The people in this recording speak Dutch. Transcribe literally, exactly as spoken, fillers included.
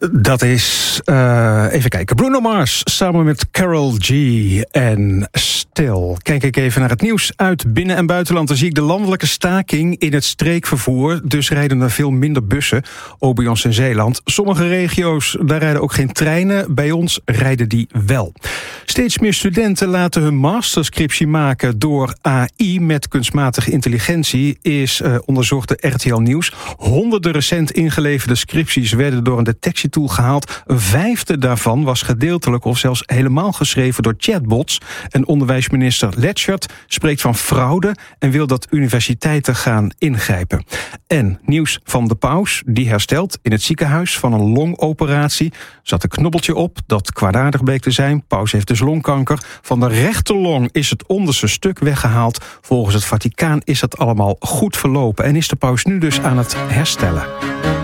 Dat is, uh, even kijken, Bruno Mars samen met Karol G en Still. Kijk ik even naar het nieuws uit binnen- en buitenland. Dan zie ik de landelijke staking in het streekvervoer. Dus rijden er veel minder bussen, ook bij ons in Zeeland. Sommige regio's, daar rijden ook geen treinen. Bij ons rijden die wel. Steeds meer studenten laten hun masterscriptie maken door A I met kunstmatige intelligentie, is uh, onderzocht de R T L Nieuws. Honderden recent ingeleverde scripties werden door een detectietool gehaald. Een vijfde daarvan was gedeeltelijk of zelfs helemaal geschreven door chatbots. En onderwijsminister Letchert spreekt van fraude en wil dat universiteiten gaan ingrijpen. En nieuws van de paus, die herstelt in het ziekenhuis van een longoperatie. Zat een knobbeltje op dat kwaadaardig bleek te zijn. Paus heeft dus longkanker. Van de rechterlong is het onderste stuk weggehaald. Volgens het Vaticaan is dat allemaal goed verlopen en is de paus nu dus aan het herstellen.